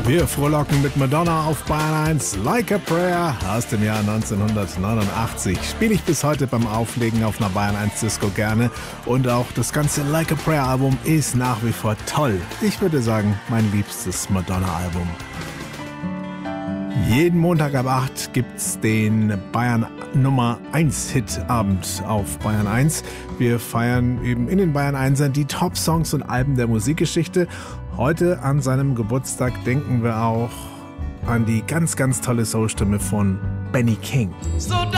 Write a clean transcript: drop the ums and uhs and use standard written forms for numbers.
Wir frohlocken mit Madonna auf Bayern 1, Like a Prayer aus dem Jahr 1989. Spiele ich bis heute beim Auflegen auf einer Bayern 1 Disco gerne. Und auch das ganze Like a Prayer Album ist nach wie vor toll. Ich würde sagen, mein liebstes Madonna-Album. Jeden Montag ab 8 gibt's den Bayern Nummer 1 Hit-Abend auf Bayern 1. Wir feiern eben in den Bayern 1ern die Top-Songs und Alben der Musikgeschichte. Heute an seinem Geburtstag denken wir auch an die ganz, ganz tolle Soul-Stimme von Benny King.